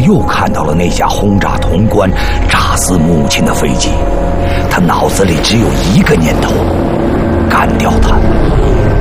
又看到了那架轰炸潼关、炸死母亲的飞机，他脑子里只有一个念头：干掉他。